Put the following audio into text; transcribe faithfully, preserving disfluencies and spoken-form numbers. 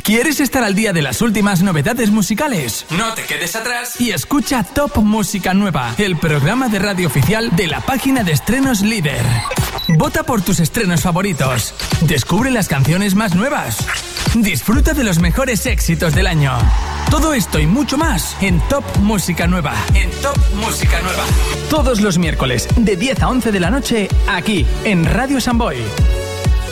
¿Quieres estar al día de las últimas novedades musicales? No te quedes atrás y escucha Top Música Nueva, el programa de radio oficial de la página de estrenos líder. Vota por tus estrenos favoritos. Descubre las canciones más nuevas. Disfruta de los mejores éxitos del año. Todo esto y mucho más en Top Música Nueva. En Top Música Nueva. Todos los miércoles de diez a once de la noche, aquí en Radio Samboy.